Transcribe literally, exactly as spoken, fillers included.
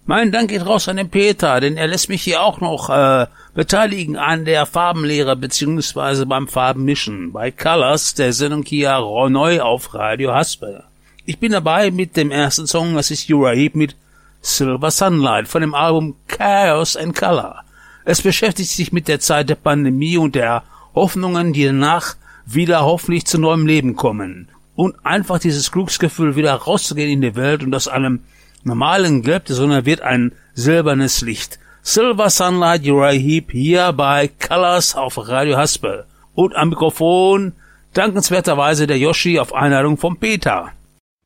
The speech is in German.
Mein Dank geht raus an den Peter, denn er lässt mich hier auch noch äh, beteiligen an der Farbenlehre beziehungsweise beim Farbenmischen bei Colors, der Sendung hier neu auf Radio Haspel. Ich bin dabei mit dem ersten Song, das ist Uriah Heep mit Silver Sunlight von dem Album Chaos and Color. Es beschäftigt sich mit der Zeit der Pandemie und der Hoffnungen, die danach wieder hoffentlich zu neuem Leben kommen. Und einfach dieses Glücksgefühl, wieder rauszugehen in die Welt und aus einem normalen Gelb der Sonne wird ein silbernes Licht. Silver Sunlight, Uriah Heep, hier bei Colors auf Radio Haspel. Und am Mikrofon dankenswerterweise der Yoshi auf Einladung vom Peter.